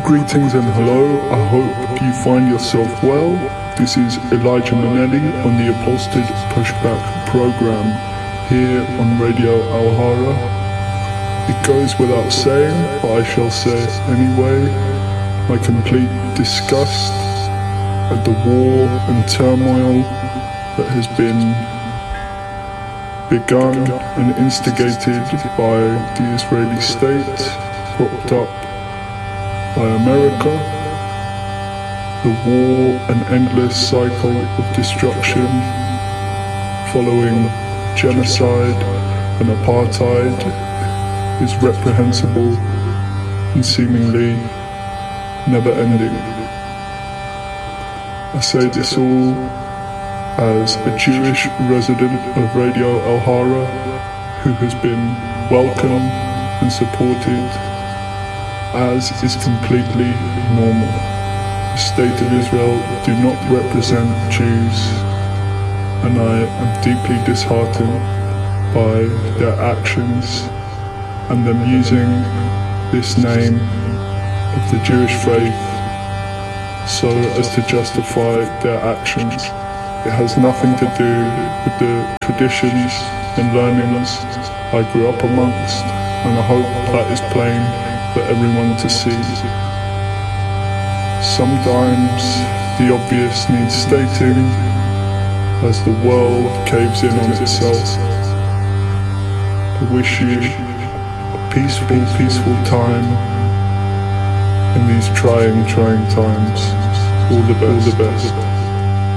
Greetings and hello, I hope you find yourself well. This is Elijah Manelli on the Upholstered Pushback program here on Radio Alhara. It goes without saying, but I shall say it anyway, my complete disgust at the war and turmoil that has been begun and instigated by the Israeli state, propped up by America. The war, an endless cycle of destruction following genocide and apartheid, is reprehensible and seemingly never ending. I say this all as a Jewish resident of Radio Alhara who has been welcomed and supported as is completely normal. The State of Israel do not represent Jews, and I am deeply disheartened by their actions and them using this name of the Jewish faith so as to justify their actions. It has nothing to do with the traditions and learnings I grew up amongst, and I hope that is plain for everyone to see. Sometimes the obvious needs stating as the world caves in on itself. I wish you a peaceful time in these trying times. All the best.